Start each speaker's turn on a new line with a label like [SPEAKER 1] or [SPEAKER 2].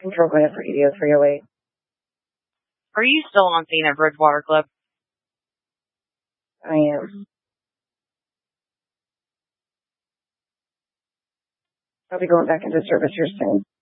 [SPEAKER 1] Control going for EDO 308.
[SPEAKER 2] Are you still on scene at Bridgewater Club?
[SPEAKER 1] I am. I'll be going back into service here soon.